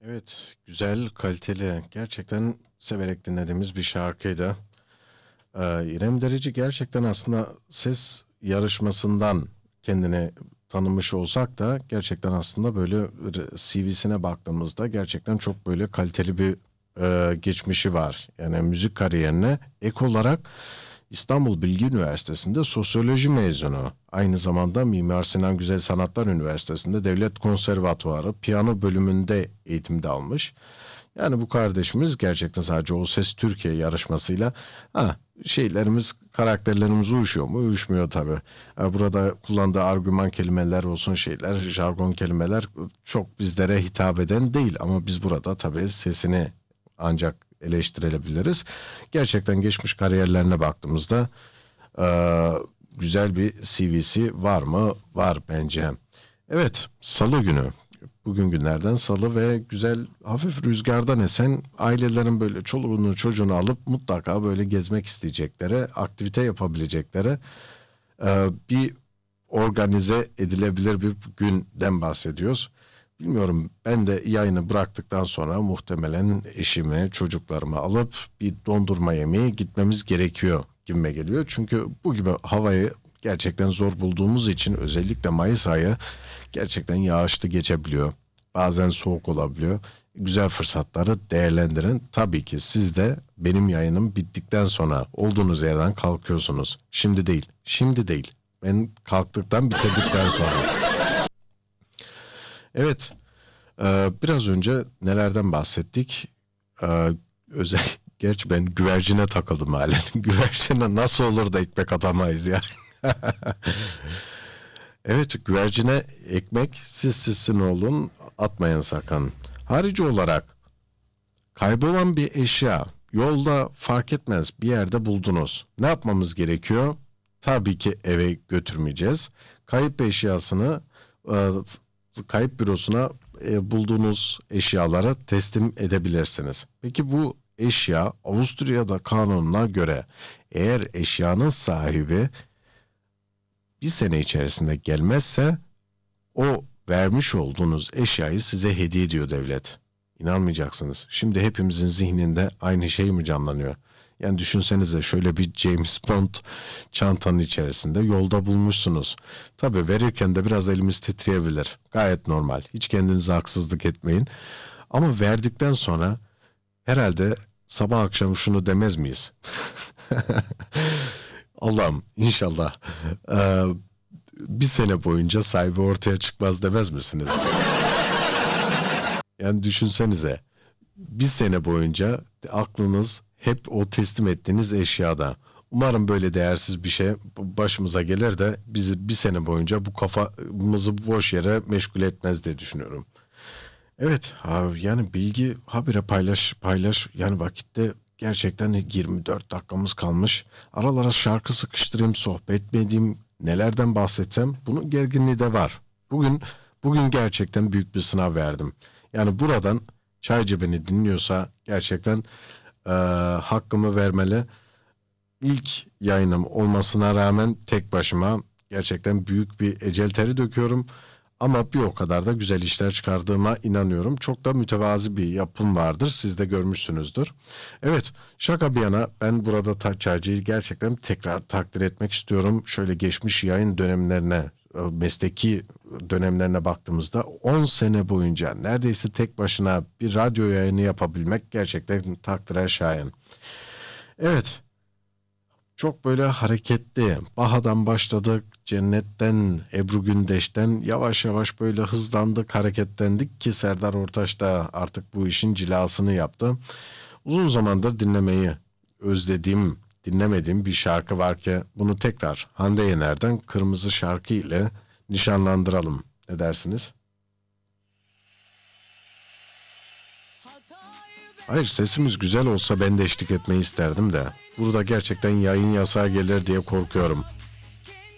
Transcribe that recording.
Evet, güzel, kaliteli, gerçekten severek dinlediğimiz bir şarkıydı. İrem Derici gerçekten aslında ses yarışmasından kendini tanımış olsak da gerçekten aslında böyle CV'sine baktığımızda gerçekten çok böyle kaliteli bir geçmişi var. Yani müzik kariyerine ek olarak İstanbul Bilgi Üniversitesi'nde sosyoloji mezunu. Aynı zamanda Mimar Sinan Güzel Sanatlar Üniversitesi'nde Devlet Konservatuvarı piyano bölümünde eğitim de almış. Yani bu kardeşimiz gerçekten sadece O Ses Türkiye yarışmasıyla ha, karakterlerimiz uyuşuyor mu? Uyuşmuyor tabii. Burada kullandığı argüman kelimeler olsun şeyler, jargon kelimeler çok bizlere hitap eden değil. Ama biz burada tabii sesini ancak eleştirebiliriz. Gerçekten geçmiş kariyerlerine baktığımızda güzel bir CV'si var mı? Var bence. Evet, Salı günü. Bugün günlerden salı ve güzel hafif rüzgardan esen ailelerin böyle çoluğunu çocuğunu alıp mutlaka böyle gezmek isteyecekleri, aktivite yapabilecekleri bir organize edilebilir bir günden bahsediyoruz. Bilmiyorum, ben de yayını bıraktıktan sonra muhtemelen eşimi, çocuklarımı alıp bir dondurma yemeye gitmemiz gerekiyor gibime geliyor. Çünkü bu gibi havayı gerçekten zor bulduğumuz için özellikle Mayıs ayı gerçekten yağışlı geçebiliyor. Bazen soğuk olabiliyor. Güzel fırsatları değerlendirin. Tabii ki siz de benim yayınım bittikten sonra olduğunuz yerden kalkıyorsunuz. Şimdi değil, şimdi değil. Ben kalktıktan bitirdikten sonra. Evet, biraz önce nelerden bahsettik? Özel, gerçi ben güvercine takıldım halen. Güvercine nasıl olur da ekmek atamayız ya. Evet, güvercine ekmek siz sizsin olun, atmayın sakın. Harici olarak kaybolan bir eşya yolda fark etmez bir yerde buldunuz. Ne yapmamız gerekiyor? Tabii ki eve götürmeyeceğiz. Kayıp eşyasını e, kayıp bürosuna bulduğunuz eşyalara teslim edebilirsiniz. Peki bu eşya Avusturya'da kanununa göre eğer eşyanın sahibi bir sene içerisinde gelmezse o vermiş olduğunuz eşyayı size hediye ediyor devlet. İnanmayacaksınız. Şimdi hepimizin zihninde aynı şey mi canlanıyor? Yani düşünsenize, şöyle bir James Bond çantanın içerisinde yolda bulmuşsunuz. Tabii verirken de biraz elimiz titreyebilir. Gayet normal. Hiç kendinize haksızlık etmeyin. Ama verdikten sonra herhalde sabah akşam şunu demez miyiz? Allah'ım inşallah bir sene boyunca sahibi ortaya çıkmaz demez misiniz? Yani düşünsenize, bir sene boyunca aklınız hep o teslim ettiğiniz eşyada. Umarım böyle değersiz bir şey başımıza gelir de bizi bir sene boyunca bu kafamızı boş yere meşgul etmez diye düşünüyorum. Evet, yani bilgi habire paylaş yani vakitte gerçekten 24 dakikamız kalmış. Aralara şarkı sıkıştırayım, sohbet mi edeyim, nelerden bahsetsem bunun gerginliği de var. Bugün bugün gerçekten büyük bir sınav verdim. Yani buradan Çaycı beni dinliyorsa gerçekten hakkımı vermeli. İlk yayınım olmasına rağmen tek başıma gerçekten büyük bir ecel teri döküyorum. Ama bir o kadar da güzel işler çıkardığıma inanıyorum. Çok da mütevazi bir yapım vardır. Siz de görmüşsünüzdür. Evet, şaka bir yana ben burada Çaycı'yı gerçekten tekrar takdir etmek istiyorum. Şöyle geçmiş yayın dönemlerine, mesleki dönemlerine baktığımızda 10 sene boyunca neredeyse tek başına bir radyo yayını yapabilmek gerçekten takdire şayan. Evet, çok böyle hareketli. Baha'dan başladık, Cennet'ten, Ebru Gündeş'ten yavaş yavaş böyle hızlandık, hareketlendik ki Serdar Ortaç da artık bu işin cilasını yaptı. Uzun zamandır dinlemeyi özlediğim, dinlemediğim bir şarkı var ki bunu tekrar Hande Yener'den Kırmızı Şarkı ile nişanlandıralım. Ne dersiniz? Hayır, sesimiz güzel olsa ben de eşlik etmeyi isterdim de. Burada gerçekten yayın yasağı gelir diye korkuyorum.